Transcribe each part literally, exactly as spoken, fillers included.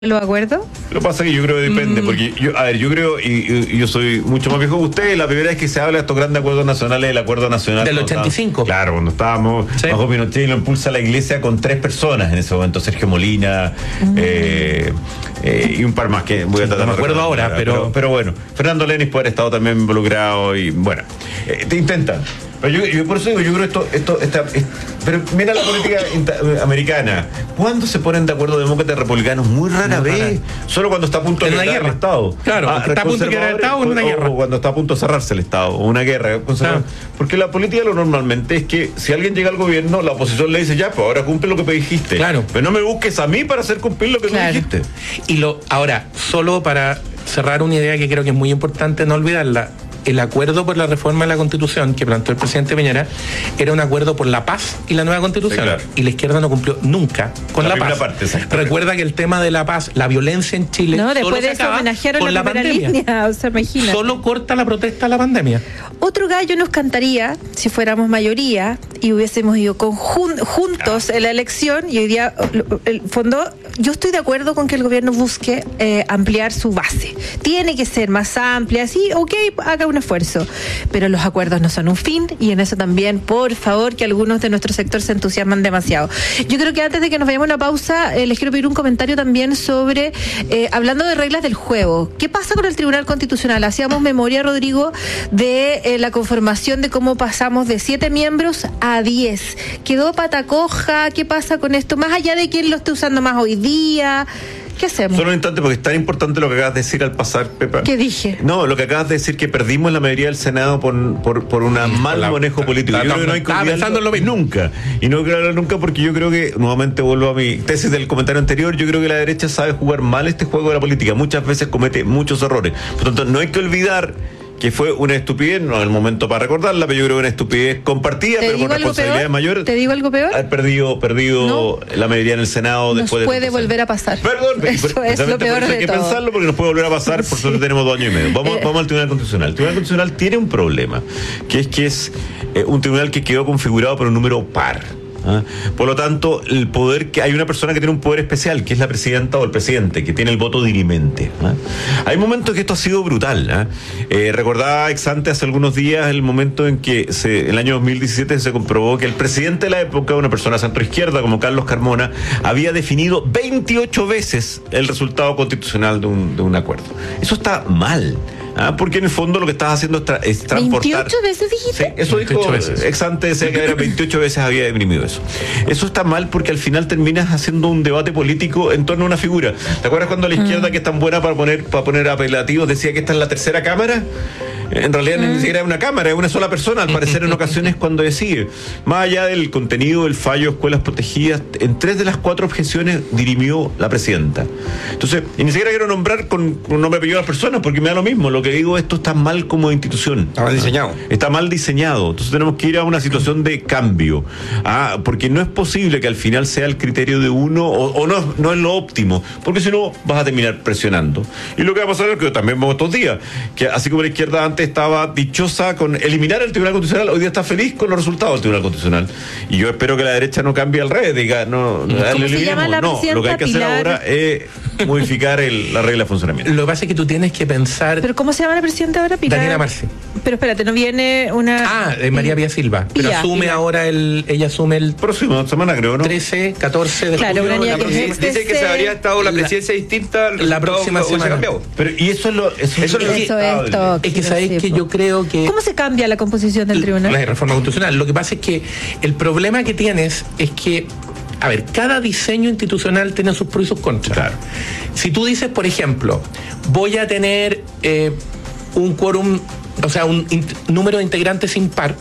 ¿Lo acuerdo? Lo que pasa es que yo creo que depende, Mm. porque yo, a ver, yo creo, y, y yo soy mucho más viejo que usted, la primera vez que se habla de estos grandes acuerdos nacionales, el acuerdo nacional del ochenta y cinco. Claro, cuando estábamos Sí. bajo Pinochet, y lo impulsa la iglesia con tres personas en ese momento, Sergio Molina, mm. eh, eh, y un par más que voy a tratar no me acuerdo de ahora, pero... pero pero bueno, Fernando Lenis puede haber estado también involucrado y bueno, eh, te intentan. Pero yo, yo por eso digo, yo creo esto, esto, esta, es, pero mira la política inter- americana. ¿Cuándo se ponen de acuerdo demócratas y republicanos? Muy rara Muy vez. rara. Solo cuando está a punto de En una quebrar el guerra. Estado. Claro, Ah, está a punto de quebrar el Estado o en una o, guerra. O cuando está a punto de cerrarse el Estado, o una guerra. Claro. Porque la política lo normalmente es que si alguien llega al gobierno, la oposición le dice, ya, pues ahora cumple lo que me dijiste. Claro. Pero no me busques a mí para hacer cumplir lo que Claro. me dijiste. Y lo, ahora, solo para cerrar una idea que creo que es muy importante no olvidarla, el acuerdo por la reforma de la Constitución que planteó el presidente Piñera era un acuerdo por la paz y la nueva Constitución. Sí, claro. Y la izquierda no cumplió nunca con La la, primera paz. parte, Recuerda que el tema de la paz, la violencia en Chile, No, solo después se de eso acaba homenajearon con la, la primera pandemia. línea, o sea, imagínate. Solo corta la protesta a la pandemia. Otro gallo nos cantaría si fuéramos mayoría y hubiésemos ido conjun- juntos en la elección y hoy día, el fondo, yo estoy de acuerdo con que el gobierno busque eh, ampliar su base. Tiene que ser más amplia, sí, ok, haga un esfuerzo. Pero los acuerdos no son un fin y en eso también, por favor, que algunos de nuestro sector se entusiasman demasiado. Yo creo que antes de que nos vayamos a la pausa, eh, les quiero pedir un comentario también sobre, eh, hablando de reglas del juego, ¿qué pasa con el Tribunal Constitucional? Hacíamos memoria, Rodrigo, de eh, la conformación de cómo pasamos de siete miembros a diez. ¿Quedó pata coja? ¿Qué pasa con esto? Más allá de quién lo esté usando más hoy día, ¿qué hacemos? Solo un instante, porque es tan importante lo que acabas de decir al pasar, Pepa. ¿Qué dije? No, lo que acabas de decir, que perdimos la mayoría del Senado por, por, por un mal la- manejo político. la- Yo creo que no hay que estaba olvidarlo pensando en lo mismo. nunca. Y no quiero hablar nunca porque yo creo que, nuevamente vuelvo a mi tesis del comentario anterior, yo creo que la derecha sabe jugar mal este juego de la política. Muchas veces comete muchos errores. Por lo tanto, no hay que olvidar que fue una estupidez, no es el momento para recordarla, pero yo creo que una estupidez compartida, ¿Te pero digo con algo responsabilidad peor? mayor. ¿Te digo algo peor? Haber perdido, perdido No. la mayoría en el Senado Nos después de... puede volver a pasar. Perdón, Eso es precisamente lo por peor eso de hay que todo. pensarlo, porque nos puede volver a pasar, por eso tenemos dos años y medio. Vamos, Eh. vamos al Tribunal Constitucional. El Tribunal Constitucional tiene un problema, que es que es eh, un tribunal que quedó configurado por un número par. ¿Ah? Por lo tanto, el poder que hay una persona que tiene un poder especial, que es la presidenta o el presidente, que tiene el voto dirimente. ¿Ah? Hay momentos que esto ha sido brutal. ¿Ah? Eh, recordaba ex ante hace algunos días el momento en que se, el año dos mil diecisiete se comprobó que el presidente de la época, una persona centro izquierda como Carlos Carmona, había definido veintiocho veces el resultado constitucional de un, de un acuerdo. Eso está mal. ¿Ah? Porque en el fondo lo que estás haciendo es, tra- es transportar. ¿veintiocho veces dijiste? Sí, eso dijo veintiocho veces. ex ante, decía que era veintiocho veces había imprimido eso. Eso está mal porque al final terminas haciendo un debate político en torno a una figura. ¿Te acuerdas cuando la izquierda, que es tan buena para poner para poner apelativos, decía que esta es la tercera cámara? En realidad ni siquiera es una cámara, es una sola persona, al parecer en ocasiones cuando decide. Más allá del contenido del fallo de escuelas protegidas, en tres de las cuatro objeciones dirimió la presidenta. Entonces, y ni siquiera quiero nombrar con, con nombre y apellido a las personas, porque me da lo mismo. Lo que digo, esto está mal como institución. Está mal diseñado. Está mal diseñado. Entonces tenemos que ir a una situación de cambio. Ah, porque no es posible que al final sea el criterio de uno, o, o no, no es lo óptimo, porque si no vas a terminar presionando. Y lo que va a pasar es que también vemos estos días, que así como la izquierda antes estaba dichosa con eliminar el Tribunal Constitucional, hoy día está feliz con los resultados del Tribunal Constitucional. Y yo espero que la derecha no cambie al revés, diga, no, no, ¿Cómo se llama la no, lo que hay que hacer presidenta? ahora es modificar el, la regla de funcionamiento. Lo que pasa es que tú tienes que pensar... ¿Pero cómo se llama la presidenta ahora? Pilar. Daniela Marci. Pero espérate, ¿no viene una...? Ah, eh, María Pía Silva. Pero Pía, asume Pía. ahora el... Ella asume el Próxima semana, creo, ¿no? trece, catorce de Claro, julio. una niña la que próxima- es- Dice que se habría estado la presidencia distinta. el la resultado próxima hubiese semana. cambiado. Pero, y eso es lo... Eso, Eso es es lo lo Eso es inaceptable. tóxico, Es que sabes sí, que po. yo creo que... ¿Cómo se cambia la composición del tribunal? La reforma constitucional. Lo que pasa es que el problema que tienes es que, a ver, cada diseño institucional tiene sus pros y sus contras. Claro. Si tú dices, por ejemplo, voy a tener eh, un quórum, o sea, un int- número de integrantes impar,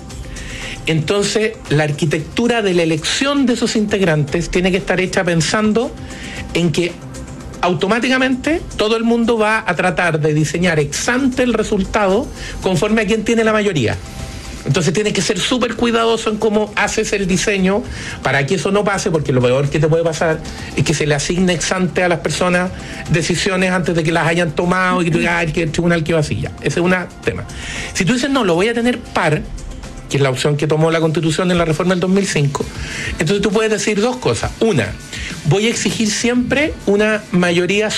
entonces la arquitectura de la elección de esos integrantes tiene que estar hecha pensando en que automáticamente todo el mundo va a tratar de diseñar ex ante el resultado conforme a quien tiene la mayoría. Entonces tienes que ser súper cuidadoso en cómo haces el diseño para que eso no pase, porque lo peor que te puede pasar es que se le asigne ex ante a las personas decisiones antes de que las hayan tomado y que tú digas, "Ay, que el tribunal quedó así ya". Ese es un tema. Si tú dices, no, lo voy a tener par, que es la opción que tomó la Constitución en la reforma del dos mil cinco, entonces tú puedes decir dos cosas. Una, voy a exigir siempre una mayoría